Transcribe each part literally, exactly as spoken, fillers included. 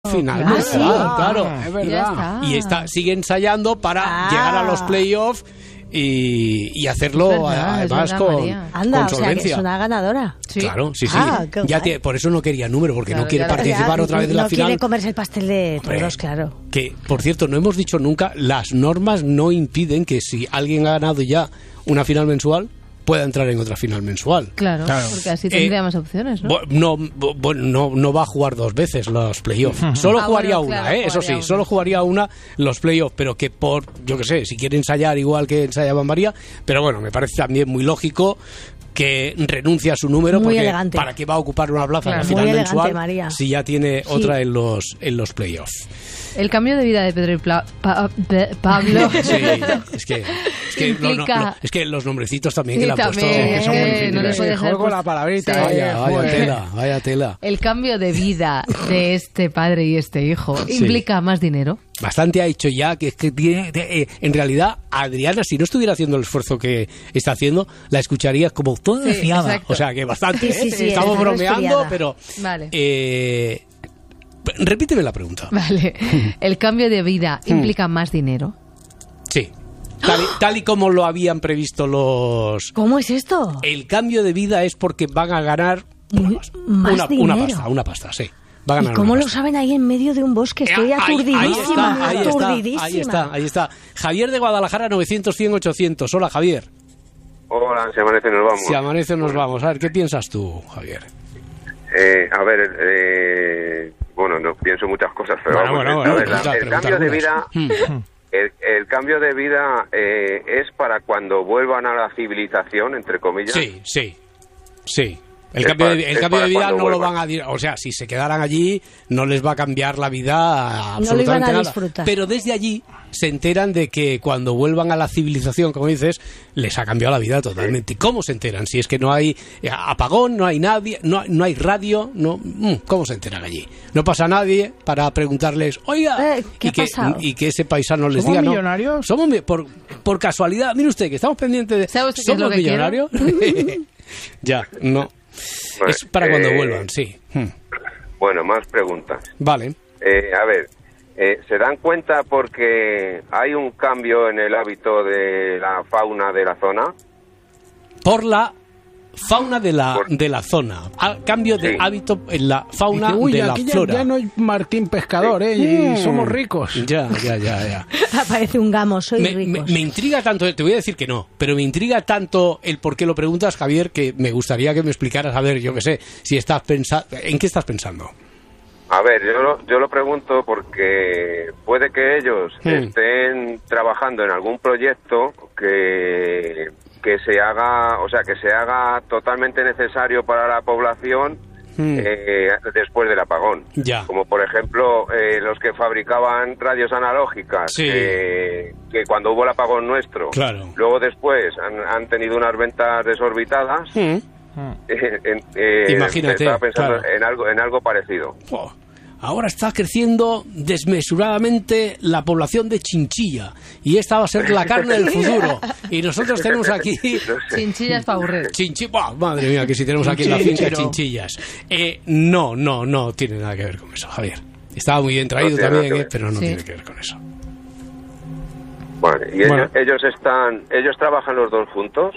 final ah, mensual, sí. claro, Ah, es verdad. está. Y está, sigue ensayando para Ah. llegar a los playoffs y, y hacerlo Es verdad, además es verdad, con, María. Anda, con o sea, que solvencia. es una ganadora. Sí. Claro, sí, sí. Ah, qué ya guay. tiene- por eso no quería número, porque Claro, no quiere ya- participar Ya, otra vez en la no final. quiere comerse el pastel de Hombre, todos, claro. Que, por cierto, no hemos dicho nunca, las normas no impiden que si alguien ha ganado ya una final mensual, pueda entrar en otra final mensual. Claro, Claro. porque así tendría Eh, más opciones, ¿no? Bu- No, bu- bueno, no, no va a jugar dos veces los playoffs. Solo Ah, jugaría bueno, una, claro, ¿eh? Eso jugaría sí, una. solo jugaría una los playoffs, pero que por, yo que sé, si quiere ensayar igual que ensayaba María, pero bueno, me parece también muy lógico que renuncie a su número, Muy porque elegante. para qué va a ocupar una plaza Claro. en la final Muy elegante, mensual María. si ya tiene Sí. otra en los en los playoffs. El cambio de vida de Pedro y Pla- Pa- Pe- Pablo. Sí, es que es que, los, no- Implica- no- es que los nombrecitos también Sí, que le han también, puesto eh, que son muy difíciles. no le puede ser Juego pues- la palabrita. Sí. eh, Vaya, vaya joder. tela, vaya tela. El cambio de vida de este padre y este hijo implica más dinero. Bastante ha hecho ya, que es que tiene, de- eh, en realidad, Adriana, si no estuviera haciendo el esfuerzo que está haciendo, la escucharías como toda Sí, fiada. exacto. O sea, que bastante, Sí, sí, ¿eh? sí, Estamos está bromeando, resfriada. pero... Vale. Eh, repíteme la pregunta. Vale. El cambio de vida implica más dinero. Sí. Tal y, tal y como lo habían previsto los... ¿Cómo es esto? El cambio de vida es porque van a ganar una, Mm, pasta. más una, dinero. una pasta, una pasta, sí. Va a ¿Y ganar cómo una lo pasta. saben ahí en medio de un bosque? Estoy Eh, ahí- aturdidísima, ahí está, ahí está, aturdidísima. ahí está, ahí está. Javier de Guadalajara, novecientos, cien, ochocientos. Hola, Javier. Hola, se amanece, nos vamos. Si amanece nos vamos. A ver, ¿qué piensas tú, Javier? Eh, a ver, eh, bueno, no pienso muchas cosas, pero Bueno, vamos, bueno, a bueno, ver, la- pregunta- el pregunta cambio de vida, algunas. el, el cambio de vida eh, es para cuando vuelvan a la civilización, entre comillas. Sí, sí, sí. El Es cambio, para- de, el es cambio de para vida cuando no lo vuelvan. van a... di- O sea, si se quedaran allí, no les va a cambiar la vida No lo absolutamente iban a nada. disfrutar. Pero desde allí se enteran de que cuando vuelvan a la civilización, como dices, les ha cambiado la vida totalmente. ¿Y cómo se enteran? Si es que no hay eh, apagón, no hay nadie, no, no hay radio, no, mm, ¿cómo se enteran allí? No pasa nadie para preguntarles, oiga, Eh, ¿qué y, ha que, pasado? y que ese paisano les ¿Somos diga, ¿no? millonarios? Somos mi- por, por casualidad, mire usted que estamos pendientes de... ¿Sabe usted qué es ¿Somos lo que millonarios? Ya, no. Vale, Es para cuando eh, vuelvan, sí. Hmm. Bueno, más preguntas. Vale. Eh, a ver, eh, ¿se dan cuenta porque hay un cambio en el hábito de la fauna de la zona? Por la fauna de la, Por- de la zona. A cambio de Sí. hábito en la fauna Dice, uy, de la aquí ya, flora. ya no hay Martín Pescador, ¿eh? Y Mm. somos ricos. Ya, ya, ya, ya. Aparece un gamo, soy Me, me- ricos. me intriga tanto, te voy a decir que no, pero me intriga tanto el por qué lo preguntas, Javier, que me gustaría que me explicaras, a ver, yo qué sé, si estás pensando, ¿en qué estás pensando? A ver, yo lo, yo lo pregunto porque puede que ellos Hmm. estén trabajando en algún proyecto que, que se haga, o sea, que se haga totalmente necesario para la población Hmm. eh, después del apagón. Ya. Como por ejemplo eh, los que fabricaban radios analógicas, Sí. que, que cuando hubo el apagón nuestro, Claro. luego después han, han tenido unas ventas desorbitadas. Hmm. En- eh, Imagínate, estaba pensando claro. en algo en algo parecido. Oh, ahora está creciendo desmesuradamente la población de chinchilla y esta va a ser la carne del futuro. Y nosotros tenemos aquí Chinchillas para aburrir. chinchi- ¡Buah! Madre mía, que si tenemos aquí en la finca Chinchero. chinchillas. Eh, no, no, no tiene nada que ver con eso, Javier. Estaba muy bien traído No tiene nada también, que eh, ver. pero no Sí. tiene que ver con eso. Bueno, y Bueno. ellos, ellos están, ellos trabajan los dos juntos.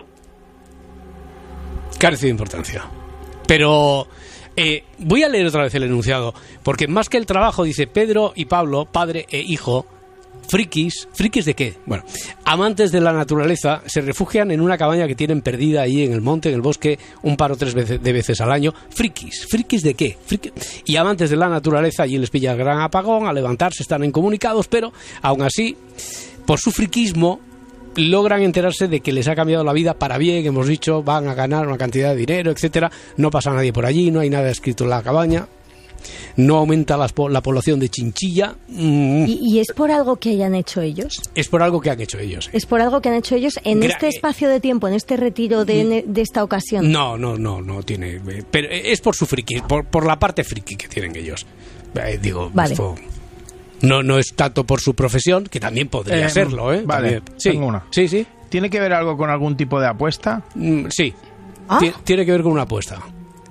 Carece de importancia. Pero eh, voy a leer otra vez el enunciado, porque más que el trabajo, dice Pedro y Pablo, padre e hijo, frikis, frikis de qué? Bueno, amantes de la naturaleza, se refugian en una cabaña que tienen perdida ahí en el monte, en el bosque, un par o tres veces, de veces al año. Frikis, frikis de qué? Friki- Y amantes de la naturaleza, allí les pilla el gran apagón, al levantarse están incomunicados, pero aún así, por su friquismo, logran enterarse de que les ha cambiado la vida para bien, hemos dicho, van a ganar una cantidad de dinero, etcétera. No pasa nadie por allí, no hay nada escrito en la cabaña, no aumenta las po- la población de chinchilla. Mm, ¿Y, y es por algo que hayan hecho ellos? es por algo que han hecho ellos. ¿eh? ¿Es por algo que han hecho ellos en Gra- este espacio de tiempo, en este retiro de, de esta ocasión? No, no, no, no tiene. eh, Pero es por su friki, por, por la parte friki que tienen ellos. Eh, digo, Vale. esto no, no es tanto por su profesión, que también podría Eh, serlo, ¿eh? vale, También. Sí, tengo una. sí, sí. ¿Tiene que ver algo con algún tipo de apuesta? Mm, sí. Ah. Ti- Tiene que ver con una apuesta.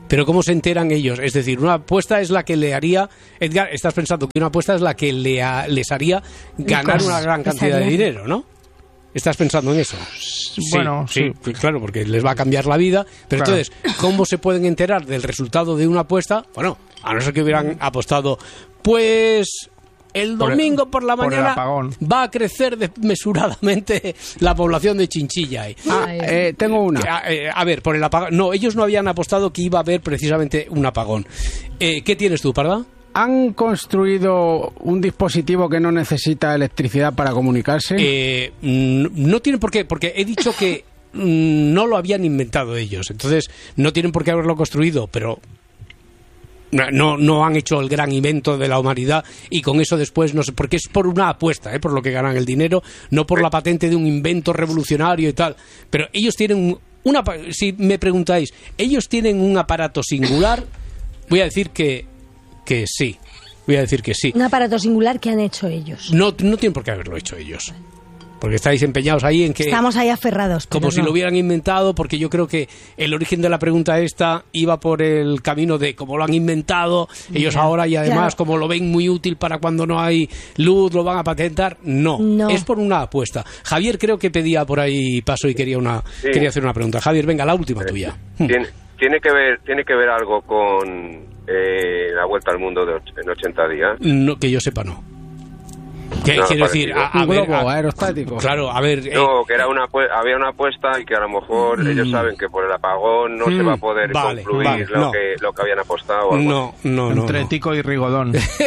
Pero ¿cómo se enteran ellos? Es decir, una apuesta es la que le haría... Edgar, estás pensando que una apuesta es la que le ha, les haría ganar una gran cantidad de dinero, ¿no? ¿Estás pensando en eso? Bueno, sí, sí. sí, claro, porque les va a cambiar la vida. Pero Claro. entonces, ¿cómo se pueden enterar del resultado de una apuesta? Bueno, a no ser que hubieran apostado, pues... El Por el- domingo por la por el mañana apagón. va a crecer desmesuradamente la población de Chinchilla. ahí. Ah, eh, tengo una. A, eh, a ver, por el apagón. No, ellos no habían apostado que iba a haber precisamente un apagón. Eh, ¿Qué tienes tú, Parda? ¿Han construido un dispositivo que no necesita electricidad para comunicarse? Eh, mm, no tienen por qué, porque he dicho que mm, no lo habían inventado ellos. Entonces, no tienen por qué haberlo construido, pero... No, no, no han hecho el gran invento de la humanidad y con eso después no sé, porque es por una apuesta, ¿eh? Por lo que ganan el dinero, no por la patente de un invento revolucionario y tal. Pero ellos tienen un, una, si me preguntáis, ellos tienen un aparato singular, voy a decir que, que sí, voy a decir que sí. Un aparato singular que han hecho ellos. No, no tienen por qué haberlo hecho ellos. Porque estáis empeñados ahí en que... Estamos ahí aferrados. Como pero si no. lo hubieran inventado, porque yo creo que el origen de la pregunta esta iba por el camino de cómo lo han inventado, ellos Ya, ahora y además claro. como lo ven muy útil para cuando no hay luz, lo van a patentar. No, No. es por una apuesta. Javier creo que pedía por ahí paso y quería una Sí. quería hacer una pregunta. Javier, venga, la última tuya. Tiene, tiene que ver tiene que ver algo con eh, la vuelta al mundo de och- en ochenta días. No, que yo sepa, no. Que, No, quiero decir, parecido. a, a un ver, globo a- aerostático. claro, a ver, eh, No, que era una apue- había una apuesta y que a lo mejor ellos saben que por el apagón no se va a poder Mm, vale, concluir vale, lo no. que lo que habían apostado. o algo no, no, no, Entre no. Tico y Rigodón.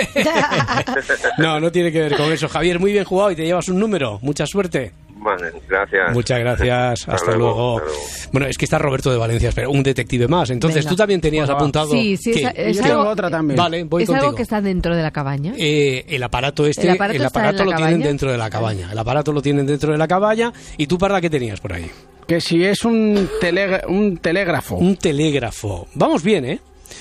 No, no tiene que ver con eso. Javier, muy bien jugado y te llevas un número. Mucha suerte. Vale, gracias. Muchas gracias, hasta, luego. hasta luego. Bueno, es que está Roberto de Valencia, espera, un detective más. Entonces, Venga. tú también tenías Bueno, va. apuntado... Sí, sí, ¿qué? es- es Yo algo- tengo otra también. Vale, voy es contigo. algo que está dentro de la cabaña. Eh, el aparato este, ¿El aparato está en la lo tienen cabaña? dentro de la cabaña. El aparato lo tienen dentro de la cabaña. ¿Y tú, Parda, qué tenías por ahí? Que si es un, teleg- un telégrafo. Un telégrafo. Vamos bien, ¿eh?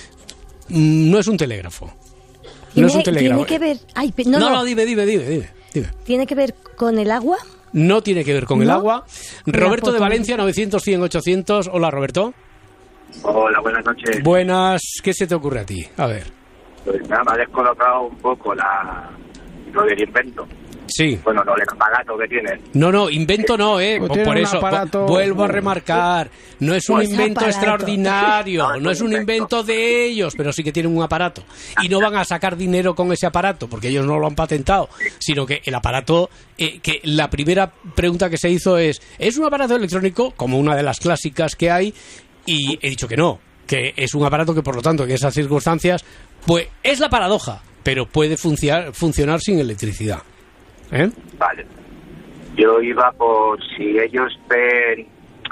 Mm, No es un telégrafo. No ¿Tiene, es un telégrafo. tiene que ver... Ay, pe- No, no, no, no, dime, dime, dime, dime, dime. ¿Tiene que ver con el agua? No tiene que ver con el ¿No? agua. la Roberto de foto. Valencia, novecientos, cien, ochocientos. Hola, Roberto. Hola, buenas noches. Buenas. ¿Qué se te ocurre a ti? A ver. Pues nada, me ha descolocado un poco la lo del invento. Sí. Bueno, no, el aparato que tiene. No, no, invento no, ¿eh? Pues Por, tiene por un eso, aparato- pu- vuelvo a remarcar, no es un Pues invento aparato. extraordinario, No, no es un invento de ellos, pero sí que tienen un aparato. Y no van a sacar dinero con ese aparato, porque ellos no lo han patentado, sino que el aparato, eh, que la primera pregunta que se hizo es, ¿es un aparato electrónico? Como una de las clásicas que hay, y he dicho que no, que es un aparato que por lo tanto en esas circunstancias, pues es la paradoja, pero puede funcionar, funcionar sin electricidad. ¿Eh? Vale. Yo iba por si ellos ven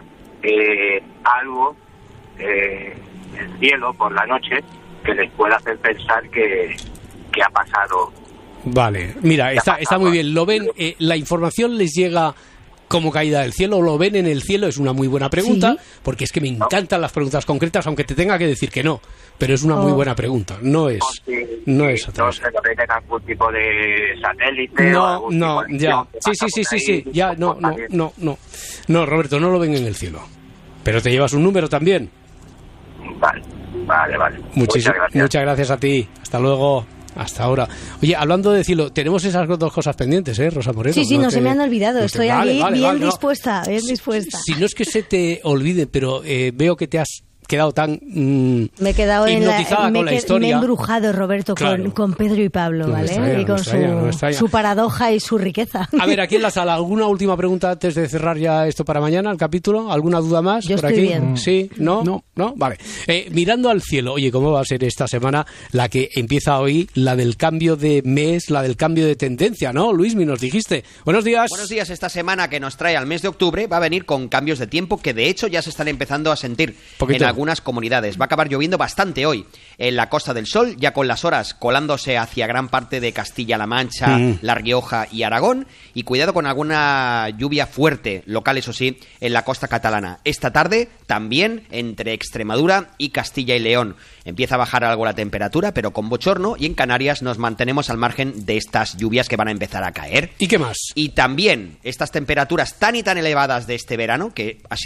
eh, algo eh, en el cielo por la noche que les pueda hacer pensar que, que ha pasado. Vale, mira, está, está muy bien. Lo ven, eh, la información les llega como caída del cielo, lo ven en el cielo, es una muy buena pregunta, Sí. porque es que me encantan las preguntas concretas, aunque te tenga que decir que no, pero es una muy Oh. buena pregunta, no es, O si, no es a no través. se lo ven en algún tipo de satélite. o No, algún no, tipo de ya, acción que sí, pasa sí, sí, por sí, ahí, sí, ya, no, no, comportamiento. no, no, no, Roberto, no lo ven en el cielo, pero te llevas un número también. Vale, vale, vale. Muchísimas, Muchas gracias. muchas gracias a ti, hasta luego. Hasta ahora. Oye, hablando de cielo, tenemos esas dos cosas pendientes, ¿eh, Rosa Moreno? Sí, sí, no te- se me han olvidado. no te- Estoy Vale, aquí vale, bien vale, no. dispuesta, bien dispuesta. Si no es que se te olvide, pero eh, veo que te has quedado tan mm, Me he quedado en la, hipnotizada me, con la he- historia. me he embrujado, Roberto, Claro. con, con Pedro y Pablo, No me ¿vale? extraña, y no con me extraña, no me su, extraña. su paradoja y su riqueza. A ver, aquí en la sala, ¿alguna última pregunta antes de cerrar ya esto para mañana, el capítulo? ¿Alguna duda más Yo por estoy aquí? bien. ¿Sí? ¿No? No. ¿No? Vale. Eh, mirando al cielo, oye, ¿cómo va a ser esta semana la que empieza hoy, la del cambio de mes, la del cambio de tendencia, ¿no? Luismi, nos dijiste. Buenos días. Buenos días, esta semana que nos trae al mes de octubre va a venir con cambios de tiempo que de hecho ya se están empezando a sentir Poquito. en algunas comunidades. Va a acabar lloviendo bastante hoy en la Costa del Sol, ya con las horas colándose hacia gran parte de Castilla-La Mancha, Mm. La Rioja y Aragón, y cuidado con alguna lluvia fuerte, local eso sí, en la costa catalana. Esta tarde también entre Extremadura y Castilla y León. Empieza a bajar algo la temperatura, pero con bochorno, y en Canarias nos mantenemos al margen de estas lluvias que van a empezar a caer. ¿Y qué más? Y también estas temperaturas tan y tan elevadas de este verano, que ha sido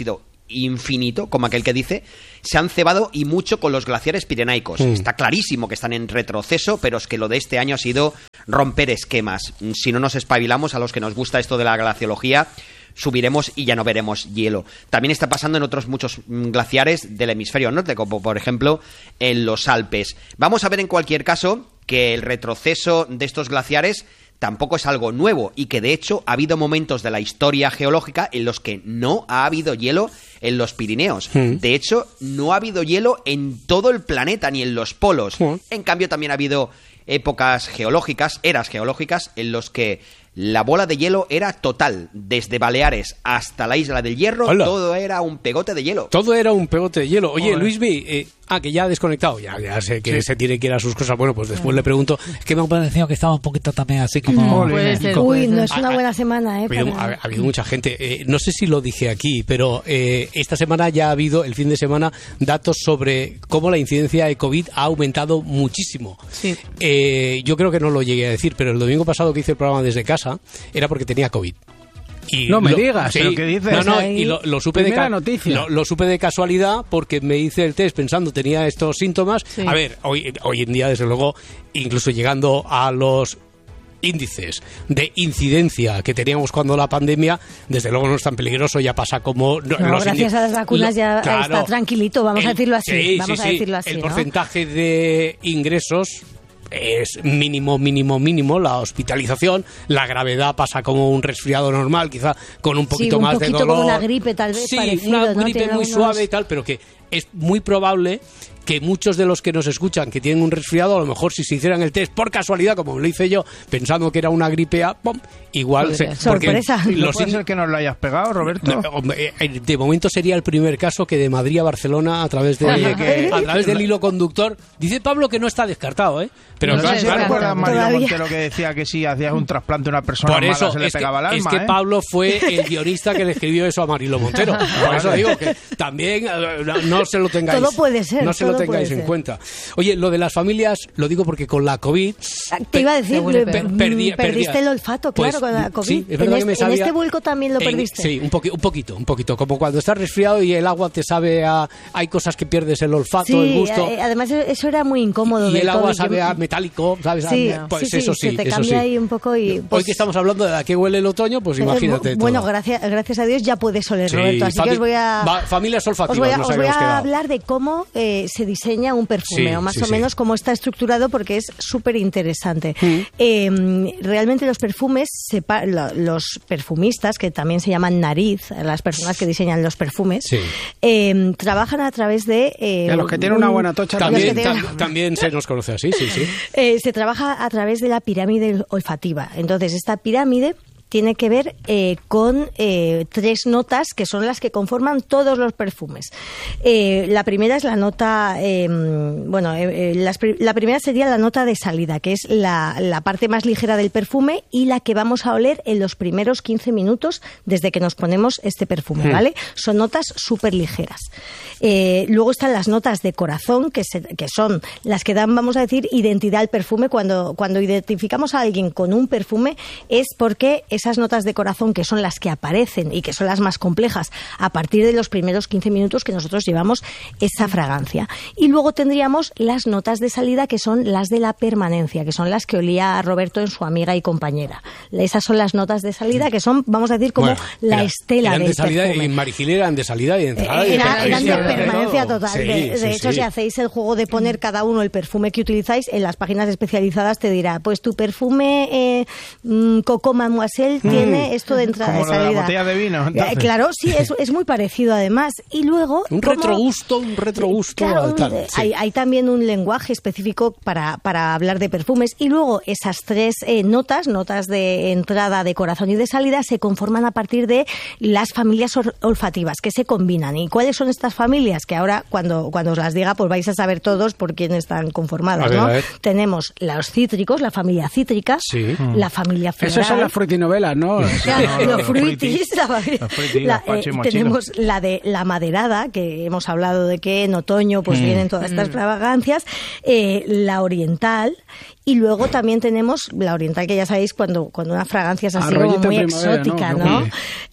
infinito, como aquel que dice, se han cebado y mucho con los glaciares pirenaicos. Mm. Está clarísimo que están en retroceso, pero es que lo de este año ha sido romper esquemas. Si no nos espabilamos, a los que nos gusta esto de la glaciología, subiremos y ya no veremos hielo. También está pasando en otros muchos glaciares del hemisferio norte, como por ejemplo en los Alpes. Vamos a ver en cualquier caso que el retroceso de estos glaciares tampoco es algo nuevo y que de hecho ha habido momentos de la historia geológica en los que no ha habido hielo en los Pirineos. Mm. De hecho, no ha habido hielo en todo el planeta, ni en los polos. Mm. En cambio, también ha habido épocas geológicas, eras geológicas, en los que la bola de hielo era total. Desde Baleares hasta la Isla del Hierro, Hola. todo era un pegote de hielo. Todo era un pegote de hielo. Oye, Luismi, eh, ah, que ya ha desconectado. Ya, ya sé que sí. se tiene que ir a sus cosas. Bueno, pues después le pregunto. Es que me ha parecido que estaba un poquito también así como... No, puede ser, Uy, no es una buena semana, ¿eh? Ha habido, ha habido mucha gente. Eh, no sé si lo dije aquí, pero eh, esta semana ya ha habido, el fin de semana, datos sobre cómo la incidencia de COVID ha aumentado muchísimo. Sí. Eh, yo creo que no lo llegué a decir, pero el domingo pasado que hice el programa desde casa era porque tenía COVID. Y no me lo, digas, sí, ¿qué dices? No, no, y lo, lo supe Primera de noticia. Lo, lo supe de casualidad porque me hice el test pensando tenía estos síntomas. Sí. A ver, hoy, hoy en día, desde luego, incluso llegando a los índices de incidencia que teníamos cuando la pandemia, desde luego no es tan peligroso, ya pasa como... No, los gracias a las vacunas lo, ya claro, está tranquilito, vamos el, a decirlo así. Sí, vamos sí, a decirlo así, el ¿no? porcentaje de ingresos es mínimo, mínimo, mínimo. La hospitalización, la gravedad pasa como un resfriado normal, quizá con un poquito sí, un más de dolor. Como una gripe, tal vez. Sí, parecido, una ¿no? gripe Tiene muy algunos... suave y tal, pero que es muy probable que muchos de los que nos escuchan que tienen un resfriado, a lo mejor si se hicieran el test por casualidad, como me lo hice yo, pensando que era una gripe A, ¡pum!, igual... Se, sorpresa. ¿No puede ser que nos lo hayas pegado, Roberto? No, de momento sería el primer caso que de Madrid a Barcelona, a través, de, Oye, que, a través del hilo conductor, dice Pablo que no está descartado, ¿eh? Pero no claro, sé si claro, recuerdas Mario Montero que decía que si hacías un trasplante a una persona por eso, mala se le es pegaba que, el alma, es que ¿eh? Pablo fue el guionista que le escribió eso a Marilo Montero. Por eso digo que también no, no se lo tengáis, todo puede ser, no se lo tengáis en ser. cuenta. Oye, lo de las familias, lo digo porque con la COVID... Te iba a decir, per, per, perdí, perdiste el olfato, claro, pues, con la COVID. Sí, es en, este, que me sabía, en este vuelco también lo en, perdiste. Sí, un, poqui, un poquito, un poquito. Como cuando estás resfriado y el agua te sabe a... Hay cosas que pierdes el olfato, sí, el gusto. Eh, además, eso era muy incómodo. Y el agua COVID. sabe a metálico, ¿sabes? Sí, pues sí, eso sí, sí, se te eso cambia sí. ahí un poco y... Pues, hoy que estamos hablando de a qué huele el otoño, pues imagínate. Eh, bueno, todo. gracias, gracias a Dios ya puedes oler, sí, Roberto. Así que os voy a... Va, familias olfativas, os voy a, nos os voy a quedado. hablar de cómo eh, se diseña un perfume, sí, o más sí, o sí. menos cómo está estructurado, porque es súper interesante. Mm. Eh, realmente los perfumes, sepa, lo, los perfumistas, que también se llaman nariz, las personas que diseñan los perfumes, sí. eh, trabajan a través de... Eh, de los que tienen un, una buena tocha. También, tienen... tam, también se nos conoce así, sí, sí. Eh, se trabaja a través de la pirámide olfativa. Entonces, esta pirámide tiene que ver eh, con eh, tres notas que son las que conforman todos los perfumes. Eh, la primera es la nota, eh, bueno, eh, las, la primera sería la nota de salida, que es la, la parte más ligera del perfume y la que vamos a oler en los primeros quince minutos desde que nos ponemos este perfume, ¿vale? Son notas súper ligeras. Eh, luego están las notas de corazón, que, se, que son las que dan, vamos a decir, identidad al perfume. Cuando, cuando identificamos a alguien con un perfume es porque esas notas de corazón, que son las que aparecen y que son las más complejas a partir de los primeros quince minutos que nosotros llevamos esa fragancia. Y luego tendríamos las notas de salida, que son las de la permanencia, que son las que olía a Roberto en su amiga y compañera. Esas son las notas de salida, que son, vamos a decir, como bueno, la era, estela eran del de salida, perfume. En Marigil eran de salida y de entrada. Eh, y de era, eran de de permanencia total. Sí, de de sí, hecho, sí. si hacéis el juego de poner cada uno el perfume que utilizáis, en las páginas especializadas te dirá, pues tu perfume eh, mm, Coco Mademoiselle mm. tiene esto de entrada como de salida. Lo de la botella de vino. Eh, claro, sí, es, es muy parecido además. Y luego... Un como, retrogusto, un retrogusto. Claro, tal, un, sí. hay, hay también un lenguaje específico para, para hablar de perfumes. Y luego esas tres eh, notas, notas de entrada, de corazón y de salida, se conforman a partir de las familias olfativas, que se combinan. ¿Y cuáles son estas familias? Que ahora, cuando, cuando os las diga, pues vais a saber todos por quién están conformadas, a ver, ¿no? a ver. Tenemos los cítricos, la familia cítrica, sí. la familia floral. Esas son las frutinovelas. primaveras, ¿no? Claro, no, los los fruitis, la- Los fruitis, la- gazpacho y eh, mochilo. tenemos la de la maderada, que hemos hablado de que en otoño pues Mm. vienen todas estas fragancias, eh, la oriental, y luego también tenemos la oriental, que ya sabéis, cuando, cuando una fragancia es así como Arroyito muy en primavera, exótica, ¿no? ¿no? Sí.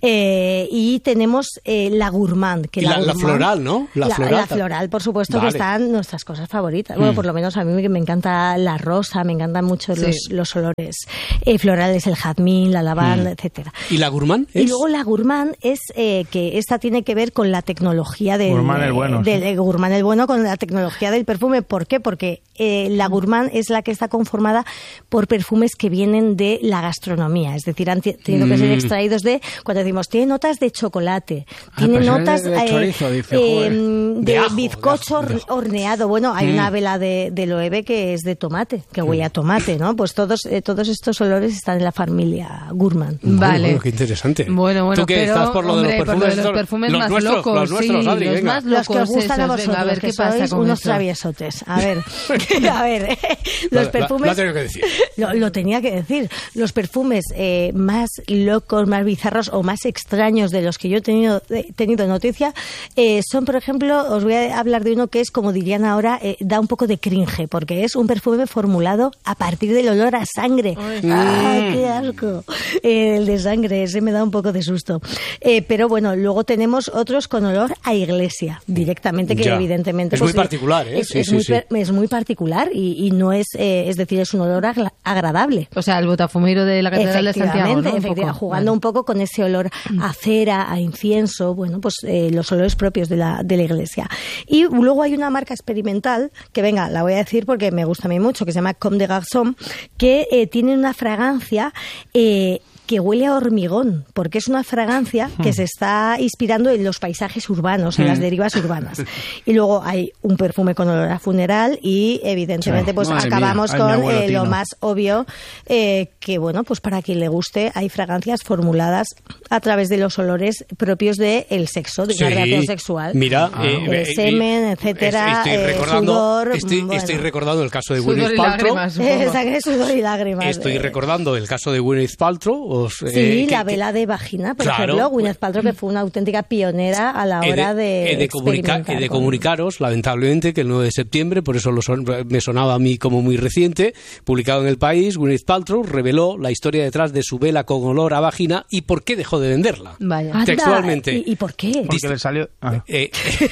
Eh, y tenemos eh, la gourmand. Que Y la- la gourmand- floral, ¿no? La La, floral la también. floral, por supuesto, Vale. que están nuestras cosas favoritas. Bueno, Mm. por lo menos a mí me, me encanta la rosa, me encantan mucho Sí. los, los olores eh, florales, el jazmín, la lavanda, Mm. etcétera. ¿Y la gourmand? Y es? luego la gourmand es eh, que esta tiene que ver con la tecnología del Gourmand el bueno, del sí. eh, gourmand el bueno, con la tecnología del perfume. ¿Por qué? Porque eh, la gourmand es la que está conformada por perfumes que vienen de la gastronomía, es decir, han t- tenido que ser Mm. extraídos de, cuando decimos, tiene notas de chocolate, Ah, tiene pues es notas de- de chorizo, dice, joder. de, De ajo, bizcocho de ajo, de ajo. horneado. Bueno, hay Mm. una vela de, de Loewe que es de tomate, que huele a tomate, ¿no? Pues todos, eh, todos estos olores están en la familia gourmand. Bueno, Vale. bueno, qué interesante. Bueno, bueno, ¿Tú que pero, estás por lo hombre, de los por lo perfumes? de los estos- perfumes los más nuestros, locos, los nuestros, sí, Adri, los venga. más Los que os locos gustan a esos, vosotros, venga, a ver que qué pasa sois con unos eso. traviesotes. A ver, a ver, Lo- los lo- perfumes... lo ha tenido que decir. Lo, lo tenía que decir. Los perfumes eh, más locos, más bizarros o más extraños de los que yo he tenido, he tenido noticia eh, son, por ejemplo, os voy a hablar de uno que es, como dirían ahora, eh, da un poco de cringe, porque es un perfume formulado a partir del olor a sangre. ¡Ay, qué asco! Eh, el de sangre, ese me da un poco de susto. Eh, pero bueno, luego tenemos otros con olor a iglesia, directamente, que Ya. evidentemente... Es muy pues, particular, ¿eh? Es, Sí, es sí, muy, sí. per- es muy particular y, y no es, eh, es decir, es un olor agra- agradable. O sea, el botafumeiro de la Catedral de Santiago, ¿no? Un Efectivamente, poco. jugando un poco con ese olor a cera, a incienso, bueno, pues eh, los olores propios de la, de la iglesia. Y luego hay una marca experimental, que venga, la voy a decir porque me gusta a mí mucho, que se llama Comme des Garçons, que eh, tiene una fragancia... Eh, que huele a hormigón, porque es una fragancia que se está inspirando en los paisajes urbanos, en las derivas urbanas. Y luego hay un perfume con olor a funeral y, evidentemente, pues Madre mía. acabamos Ay, mi con abuelo eh, lo Tino. más obvio, eh, que, bueno, pues para quien le guste, hay fragancias formuladas a través de los olores propios del sexo, de Sí. la relación sexual. Mira, Ah. eh, De eh, semen, eh, etcétera, Estoy eh, recordando, sudor, estoy, bueno. estoy recordando el caso de Sudor Gwyneth y Paltrow. lágrimas, Eh, supongo. sangre, sudor y lágrimas. Estoy eh. recordando el caso de Gwyneth Paltrow. Os, Sí, eh, que- la que- vela de vagina, por Claro. ejemplo, Gwyneth Paltrow, que fue una auténtica pionera a la He hora de, he de, comunica- experimentar he de con- comunicaros, lamentablemente, que el nueve de septiembre, por eso lo son- me sonaba a mí como muy reciente, publicado en El País, Gwyneth Paltrow reveló la historia detrás de su vela con olor a vagina y por qué dejó de venderla. Vaya. Anda, Textualmente. ¿Y, y por qué? Porque le salió... ah. Eh,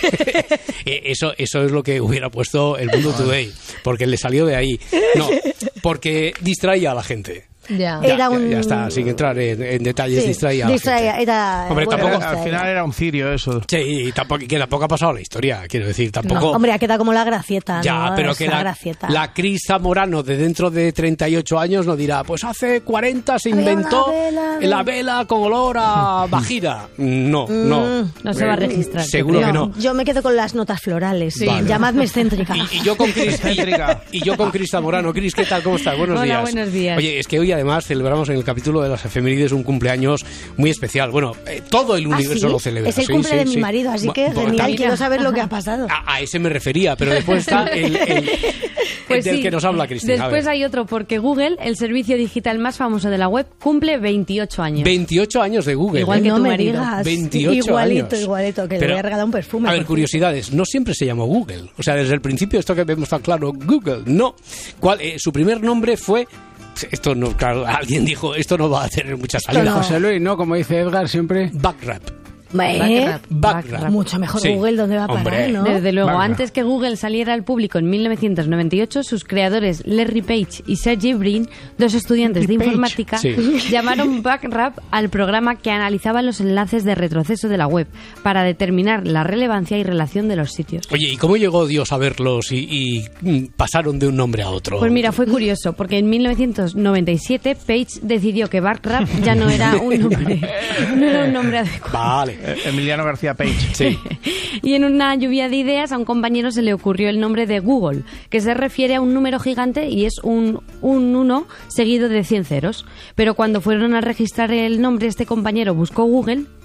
eh, eso, eso es lo que hubiera puesto el Mundo Today, porque le salió de ahí. No, porque distraía a la gente. Ya. Ya, Era ya- un- ya está, sin entrar en, en detalles, Sí, distraía a la distraía, gente. era- Hombre, bueno, tampoco, Era- al distraía. final era un cirio eso. sí, y tampoco, que tampoco ha pasado la historia, quiero decir, tampoco... Hombre, ha quedado como la gracieta, Ya, ¿no? pero Es que la la, gracieta. la Cris Zamorano de dentro de treinta y ocho años no dirá, pues hace cuarenta se Había inventó una vela de- la vela con olor a vagina. No, no. No se va a registrar. Seguro yo que creo. no. Yo me quedo con las notas florales. Sí. Vale. Llamadme excéntrica. Y, y yo con Cris Excéntrica. y, y yo con Cris Zamorano. Cris, ¿qué tal? ¿Cómo estás? Buenos Hola, días. buenos días. Oye, es que hoy además celebramos en el capítulo de las efemérides un cumpleaños muy especial. Bueno, eh, todo el ¿Ah, universo sí? lo celebra. Es el Sí, cumple sí, de mi sí. marido, así Bu- que bu- genial. también- Quiero saber lo que ha pasado. A, a ese me refería, pero después está el, el- Pues el del sí. que nos habla Cristina. A Después ver. hay otro, porque Google, el servicio digital más famoso de la web, cumple veintiocho años. veintiocho años de Google. Igual ¿eh? que no tu me marido. digas. veintiocho igualito, años. igualito, que le Pero, voy a regalar un perfume. A ver, por curiosidades. No siempre se llamó Google. O sea, desde el principio, esto que vemos tan claro, Google. No. ¿Cuál, eh, su primer nombre fue... Esto no, claro, alguien dijo, esto no va a tener mucha salida. no. José Luis, ¿no? Como dice Edgar siempre. Backrap. ¿Eh? Backrap. Backrap. Mucho mejor Sí. Google, ¿dónde va a parar, Hombre. no? Desde luego, Vale. antes que Google saliera al público en mil novecientos noventa y ocho, sus creadores Larry Page y Sergey Brin, dos estudiantes de Page. informática, Sí. llamaron Backrap al programa que analizaba los enlaces de retroceso de la web para determinar la relevancia y relación de los sitios. Oye, ¿y cómo llegó Dios a verlos y, y, mm, pasaron de un nombre a otro? Pues mira, fue curioso, porque en mil novecientos noventa y siete Page decidió que Backrap ya no era un nombre, no era un nombre adecuado. Vale. Eh, Emiliano García Page. Sí. Y en una lluvia de ideas a un compañero se le ocurrió el nombre de Google, que se refiere a un número gigante y es un, un uno seguido de cien ceros. Pero cuando fueron a registrar el nombre, este compañero buscó Google,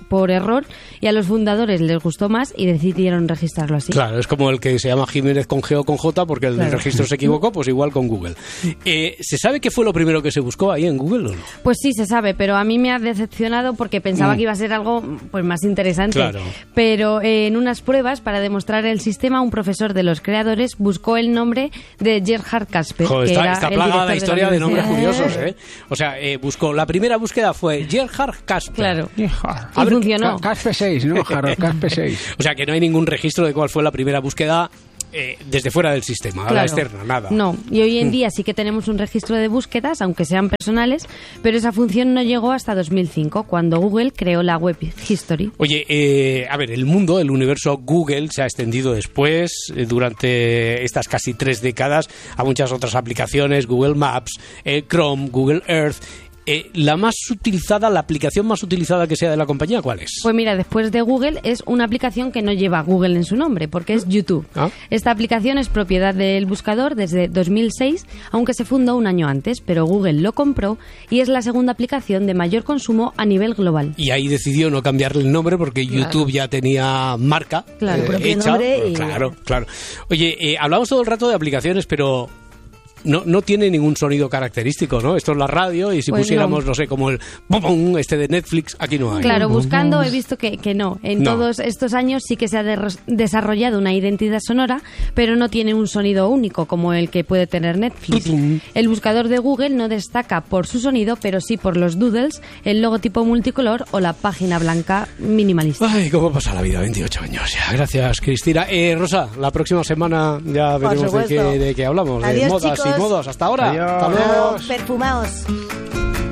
por error y a los fundadores les gustó más y decidieron registrarlo así. Claro, es como el que se llama Jiménez con G o con J porque el Claro. del registro se equivocó, pues igual con Google. Eh, ¿Se sabe qué fue lo primero que se buscó ahí en Google o no? Pues sí, se sabe, pero a mí me ha decepcionado porque pensaba Mm. que iba a ser algo pues más interesante. Claro. Pero eh, en unas pruebas para demostrar el sistema, un profesor de los creadores buscó el nombre de Gerhard Casper. Joder, que está, era está el plagada la director historia de, la nombres universidad. curiosos, ¿eh? O sea, eh, buscó, la primera búsqueda fue Gerhard Casper. Claro. Y A ver, funcionó. Caspe seis, ¿no? Harold Caspe seis. O sea, que no hay ningún registro de cuál fue la primera búsqueda eh, desde fuera del sistema, a la Claro. externa, nada. No, y hoy en Mm. día sí que tenemos un registro de búsquedas, aunque sean personales, pero esa función no llegó hasta dos mil cinco, cuando Google creó la Web History. Oye, eh, a ver, el mundo, el universo Google se ha extendido después, eh, durante estas casi tres décadas, a muchas otras aplicaciones, Google Maps, eh, Chrome, Google Earth. Eh, la más utilizada, la aplicación más utilizada que sea de la compañía, ¿cuál es? Pues mira, después de Google es una aplicación que no lleva Google en su nombre, porque es YouTube. Ah. Esta aplicación es propiedad del buscador desde dos mil seis, aunque se fundó un año antes, pero Google lo compró y es la segunda aplicación de mayor consumo a nivel global. Y ahí decidió no cambiarle el nombre porque YouTube ya tenía marca Claro. eh, Propio hecha. nombre y- Claro, claro. Oye, eh, hablamos todo el rato de aplicaciones, pero no, no tiene ningún sonido característico, ¿no? Esto es la radio y si Pues pusiéramos, no. no. sé, como el pum, pum, este de Netflix, aquí no hay. Claro, buscando he visto que, que no. En No. todos estos años sí que se ha de- desarrollado una identidad sonora, pero no tiene un sonido único como el que puede tener Netflix. El buscador de Google no destaca por su sonido, pero sí por los doodles, el logotipo multicolor o la página blanca minimalista. Ay, cómo pasa la vida, veintiocho años ya. Gracias, Cristina. Eh, Rosa, la próxima semana ya Por veremos de supuesto. qué, de qué hablamos. Adiós, de modas chicos. y modos. Hasta ahora. Adiós. Hasta luego. Perfumaos.